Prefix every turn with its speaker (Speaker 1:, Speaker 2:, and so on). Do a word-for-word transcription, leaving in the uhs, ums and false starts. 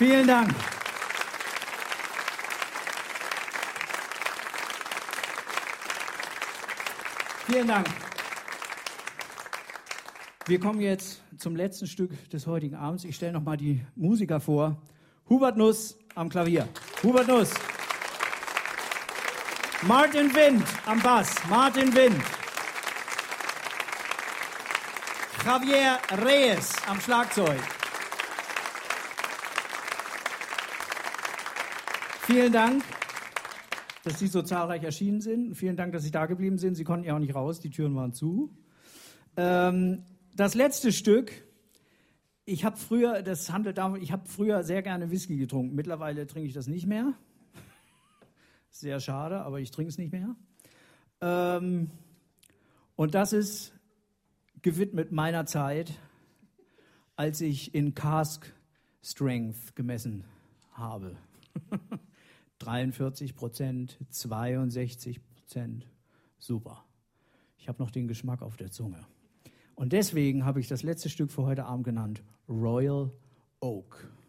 Speaker 1: Vielen Dank. Vielen Dank. Wir kommen jetzt zum letzten Stück des heutigen Abends. Ich stelle noch mal die Musiker vor. Hubert Nuss am Klavier. Hubert Nuss. Martin Wind am Bass. Martin Wind. Javier Reyes am Schlagzeug. Vielen Dank, dass Sie so zahlreich erschienen sind. Vielen Dank, dass Sie da geblieben sind. Sie konnten ja auch nicht raus, die Türen waren zu. Ähm, das letzte Stück, ich habe früher, das handelt davon, ich habe früher sehr gerne Whisky getrunken. Mittlerweile trinke ich das nicht mehr. Sehr schade, aber ich trinke es nicht mehr. Ähm, und das ist gewidmet meiner Zeit, als ich in Cask Strength gemessen habe. dreiundvierzig Prozent, zweiundsechzig Prozent, super. Ich habe noch den Geschmack auf der Zunge. Und deswegen habe ich das letzte Stück für heute Abend genannt, Royal Oak.